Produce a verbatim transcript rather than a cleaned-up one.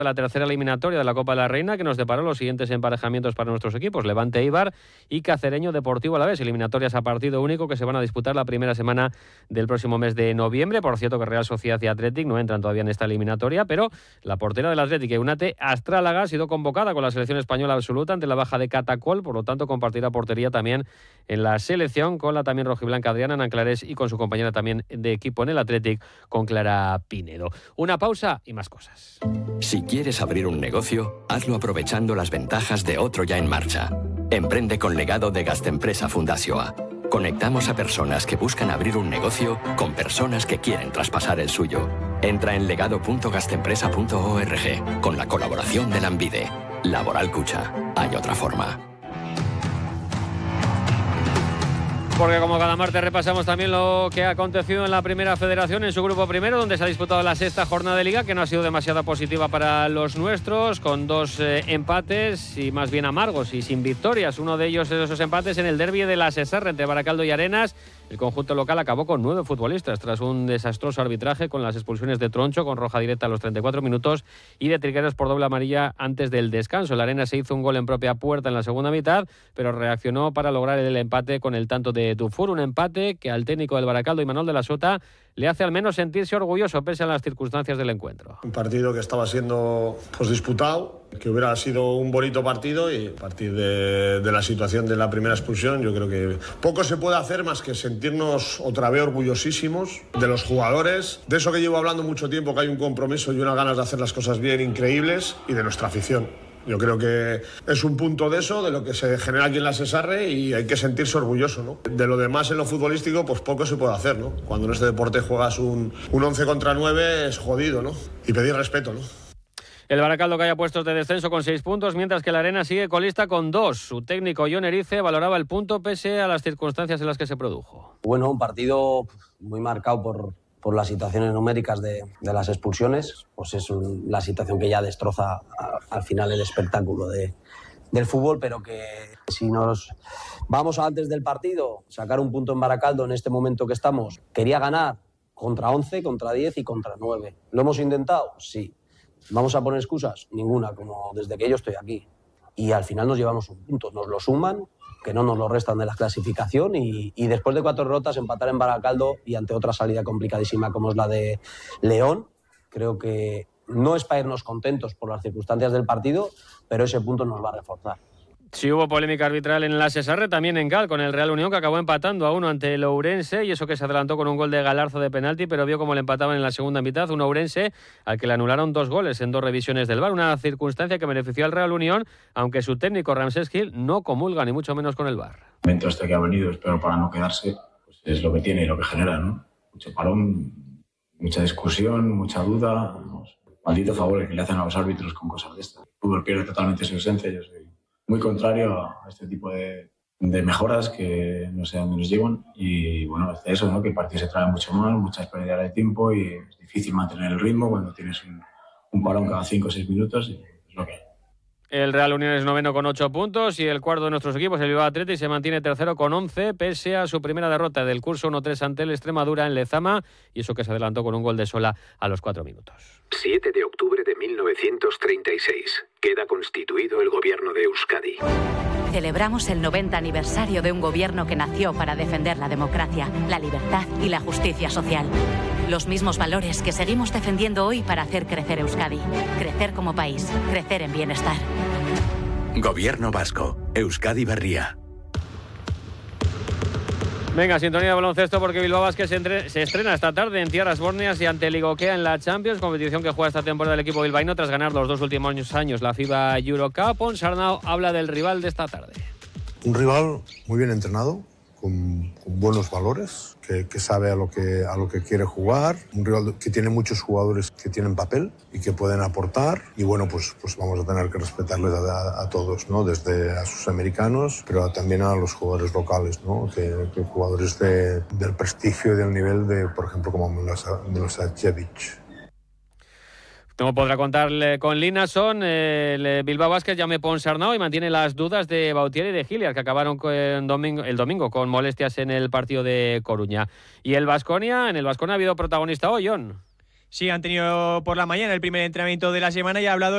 La tercera eliminatoria de la Copa de la Reina, que nos deparó los siguientes emparejamientos para nuestros equipos: Levante Eibar y Cacereño Deportivo Alavés. Eliminatorias a partido único que se van a disputar la primera semana del próximo mes de noviembre. Por cierto, que Real Sociedad y Athletic no entran todavía en esta eliminatoria, pero la portera del Athletic, Eunate Astrálaga, ha sido convocada con la selección española absoluta ante la baja de Catacol, por lo tanto compartirá portería también en la selección con la también rojiblanca Adriana Nanclares y con su compañera también de equipo en el Athletic, con Clara Pinedo. Una pausa y más cosas. Si quieres abrir un negocio, hazlo aprovechando las ventajas de otro ya en marcha. Emprende con legado de Gastempresa Fundazioa. Conectamos a personas que buscan abrir un negocio con personas que quieren traspasar el suyo. Entra en legado punto gastempresa punto org con la colaboración de Lanbide. Laboral Cucha. Hay otra forma. Porque como cada martes repasamos también lo que ha acontecido en la Primera Federación, en su grupo primero, donde se ha disputado la sexta jornada de Liga, que no ha sido demasiado positiva para los nuestros, con dos eh, empates y más bien amargos y sin victorias. Uno de ellos, esos empates en el derbi de la Sesarre entre Baracaldo y Arenas. El conjunto local acabó con nueve futbolistas tras un desastroso arbitraje, con las expulsiones de Troncho con roja directa a los treinta y cuatro minutos y de Trigueros por doble amarilla antes del descanso. El Arenas se hizo un gol en propia puerta en la segunda mitad, pero reaccionó para lograr el empate con el tanto de Dufour, un empate que al técnico del Baracaldo, Imanol de la Sota, le hace al menos sentirse orgulloso pese a las circunstancias del encuentro. Un partido que estaba siendo pues disputado, que hubiera sido un bonito partido, y a partir de, de la situación de la primera expulsión yo creo que poco se puede hacer más que sentirnos otra vez orgullosísimos de los jugadores, de eso que llevo hablando mucho tiempo, que hay un compromiso y unas ganas de hacer las cosas bien increíbles, y de nuestra afición. Yo creo que es un punto de eso, de lo que se genera aquí en la Sesarre, y hay que sentirse orgulloso, ¿no? De lo demás en lo futbolístico, pues poco se puede hacer, ¿no? Cuando en este deporte juegas un, un once contra nueve es jodido, ¿no? Y pedir respeto, ¿no? El Baracaldo que haya puestos de descenso con seis puntos, mientras que la Arena sigue colista con dos. Su técnico, Jon Erice, valoraba el punto pese a las circunstancias en las que se produjo. Bueno, un partido muy marcado por... por las situaciones numéricas de, de las expulsiones, pues es un, la situación que ya destroza a, al final el espectáculo de, del fútbol, pero que si nos vamos a antes del partido, sacar un punto en Baracaldo en este momento que estamos, quería ganar contra once, contra diez y contra nueve. ¿Lo hemos intentado? Sí. ¿Vamos a poner excusas? Ninguna, como desde que yo estoy aquí. Y al final nos llevamos un punto, nos lo suman, que no nos lo restan de la clasificación, y, y después de cuatro derrotas empatar en Baracaldo y ante otra salida complicadísima como es la de León, creo que no es para irnos contentos por las circunstancias del partido, pero ese punto nos va a reforzar. Sí hubo polémica arbitral en la Sesarre, también en Gal, con el Real Unión, que acabó empatando a uno ante el Ourense, y eso que se adelantó con un gol de Galarzo de penalti, pero vio cómo le empataban en la segunda mitad, un Ourense al que le anularon dos goles en dos revisiones del V A R, una circunstancia que benefició al Real Unión, aunque su técnico Ramsés Gil no comulga ni mucho menos con el V A R. El momento este que ha venido, espero para no quedarse, pues es lo que tiene y lo que genera, ¿no? Mucho parón, mucha discusión, mucha duda, vamos, maldito favor que le hacen a los árbitros con cosas de estas. El fútbol pierde totalmente su esencia, yo soy muy contrario a este tipo de, de mejoras que no sé a dónde nos llevan, y bueno, es eso, ¿no? Que el partido se trae mucho mal, muchas pérdidas de tiempo y es difícil mantener el ritmo cuando tienes un, un parón cada cinco o seis minutos, y es lo que hay. El Real Unión es noveno con ocho puntos y el cuarto de nuestros equipos, el Bilbao Athletic, se mantiene tercero con once, pese a su primera derrota del curso uno tres ante el Extremadura en Lezama, y eso que se adelantó con un gol de Sola a los cuatro minutos. siete de octubre de mil novecientos treinta y seis. Queda constituido el gobierno de Euskadi. Celebramos el noventa aniversario de un gobierno que nació para defender la democracia, la libertad y la justicia social. Los mismos valores que seguimos defendiendo hoy para hacer crecer Euskadi. Crecer como país, crecer en bienestar. Gobierno vasco, Euskadi Berria. Venga, sintonía de baloncesto, porque Bilbao Basket se, entre... se estrena esta tarde en tierras bórneas y ante el Ligokea en la Champions, competición que juega esta temporada el equipo bilbaíno tras ganar los dos últimos años la FIBA Eurocup. Ponsarnau habla del rival de esta tarde. Un rival muy bien entrenado, con, con buenos valores, que, que sabe a lo que, a lo que quiere jugar, un rival que tiene muchos jugadores que tienen papel y que pueden aportar, y bueno, pues, pues vamos a tener que respetarles a, a, a todos, ¿no? Desde a sus americanos, pero también a los jugadores locales, ¿no? Que, que jugadores de, del prestigio y del nivel de, por ejemplo, como Milošević. No podrá contarle con Linason. El Bilbao Basket llame Ponsarnau y mantiene las dudas de Bautier y de Hilliard, que acabaron el domingo, el domingo con molestias en el partido de Coruña. Y el Baskonia, en el Baskonia ha habido protagonista hoy, Jon. Sí, han tenido por la mañana el primer entrenamiento de la semana y ha hablado